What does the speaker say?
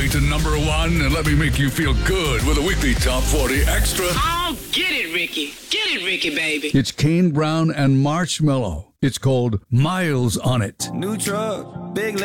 way to number one, and let me make you feel good with a weekly Top 40 Extra. Oh, get it, Ricky. Get it, Ricky, baby. It's Kane Brown and Marshmello. It's called Miles on It. New truck, big